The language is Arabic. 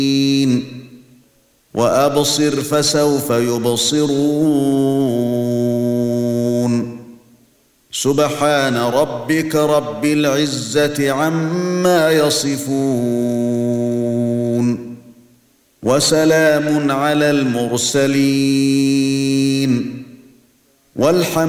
وأبصر فسوف يبصرون سبحان ربك رب العزة عما يصفون وسلام على المرسلين والحمد